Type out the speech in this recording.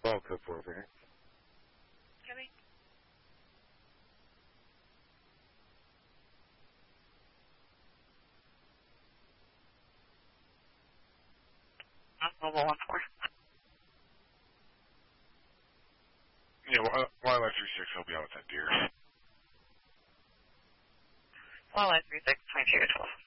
Ball code 4 over here. Jimmy? Mobile 1-4. Yeah, Wildlife 3-6, I'll be out with that deer. Wildlife 3-6, 22 to 12.